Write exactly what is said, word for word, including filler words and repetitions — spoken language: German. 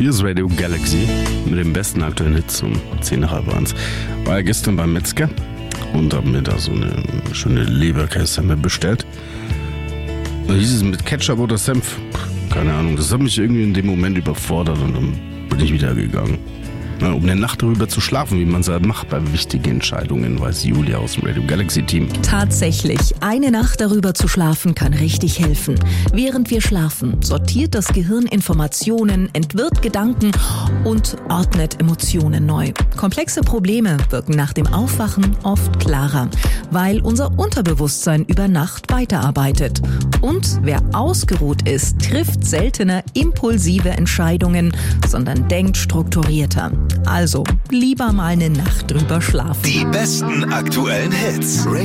Hier ist Radio Galaxy mit dem besten aktuellen Hits um zehn nach halb eins. War ja gestern beim Metzger und habe mir da so eine schöne Leberkässemmel bestellt. Da hieß es mit Ketchup oder Senf. Keine Ahnung, das hat mich irgendwie in dem Moment überfordert und dann bin ich wieder gegangen. Na, um eine Nacht darüber zu schlafen, wie man es halt macht bei wichtigen Entscheidungen, weiß Julia aus dem Radio Galaxy Team. Tatsächlich, eine Nacht darüber zu schlafen kann richtig helfen. Während wir schlafen, sortiert das Gehirn Informationen, entwirrt Gedanken und ordnet Emotionen neu. Komplexe Probleme wirken nach dem Aufwachen oft klarer, weil unser Unterbewusstsein über Nacht weiterarbeitet. Und wer ausgeruht ist, trifft seltener impulsive Entscheidungen, sondern denkt strukturierter. Also lieber mal eine Nacht drüber schlafen. Die besten aktuellen Hits.